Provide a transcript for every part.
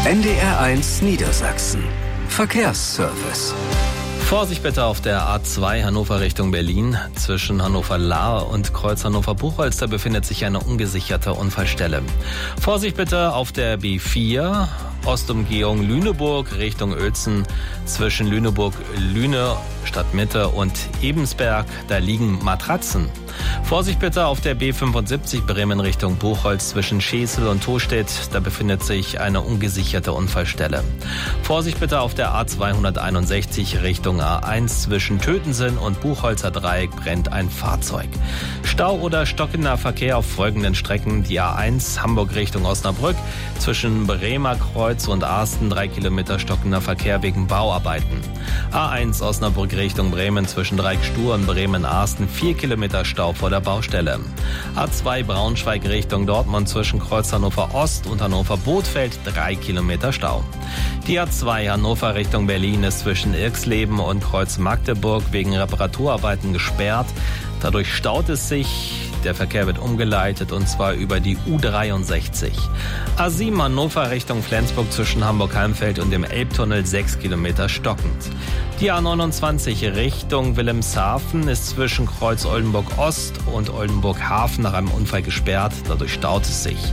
NDR1 Niedersachsen. Verkehrsservice. Vorsicht bitte auf der A2 Hannover Richtung Berlin. Zwischen Hannover-Lahr und Kreuz Hannover-Buchholz, da befindet sich eine ungesicherte Unfallstelle. Vorsicht bitte auf der B4 Ostumgehung Lüneburg Richtung Uelzen. Zwischen Lüneburg-Lüne Stadtmitte und Ebensberg, da liegen Matratzen. Vorsicht bitte auf der B75 Bremen Richtung Buchholz zwischen Schesel und Tostedt, da befindet sich eine ungesicherte Unfallstelle. Vorsicht bitte auf der A261 Richtung A1 zwischen Tötensen und Buchholzer Dreieck brennt ein Fahrzeug. Stau oder stockender Verkehr auf folgenden Strecken: die A1 Hamburg Richtung Osnabrück zwischen Bremer Kreuz und Arsten 3 Kilometer stockender Verkehr wegen Bauarbeiten. A1 Osnabrück Richtung Bremen zwischen Dreieck-Stur und Bremen-Arsten 4 Kilometer Stau vor der Baustelle. A2 Braunschweig Richtung Dortmund zwischen Kreuz Hannover Ost und Hannover Bothfeld 3 Kilometer Stau. Die A2 Hannover Richtung Berlin ist zwischen Irxleben und Kreuz Magdeburg wegen Reparaturarbeiten gesperrt. Dadurch staut es sich. Der Verkehr wird umgeleitet und zwar über die U63. A7 Hannover Richtung Flensburg zwischen Hamburg-Heimfeld und dem Elbtunnel 6 Kilometer stockend. Die A29 Richtung Wilhelmshaven ist zwischen Kreuz Oldenburg Ost und Oldenburg Hafen nach einem Unfall gesperrt. Dadurch staut es sich.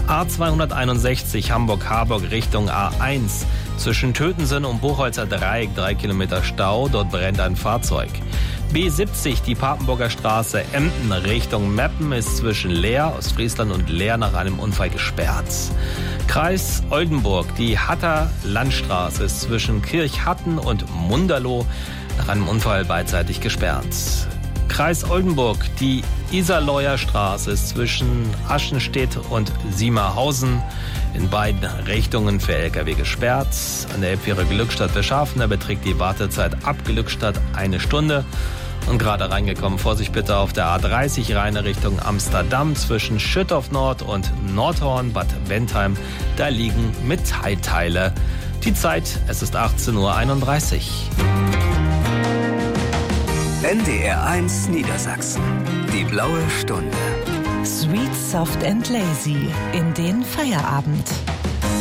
A261 Hamburg-Harburg Richtung A1 zwischen Tötensen und Buchholzer Dreieck 3 Kilometer Stau. Dort brennt ein Fahrzeug. B70, die Papenburger Straße Emden Richtung Meppen ist zwischen Leer, Ostfriesland und Leer nach einem Unfall gesperrt. Kreis Oldenburg, die Hatter Landstraße ist zwischen Kirchhatten und Munderloh nach einem Unfall beidseitig gesperrt. Kreis Oldenburg, die Iserleuer Straße ist zwischen Aschenstedt und Siemerhausen in beiden Richtungen für Lkw gesperrt. An der Elbfähre Glückstadt-Beschafener beträgt die Wartezeit ab Glückstadt 1 Stunde. Und gerade reingekommen, Vorsicht bitte auf der A30 Rheine Richtung Amsterdam zwischen Schüttorf Nord und Nordhorn, Bad Bentheim. Da liegen Metallteile. Die Zeit, es ist 18:31 Uhr. NDR1 Niedersachsen. Die blaue Stunde. Sweet, soft and lazy in den Feierabend.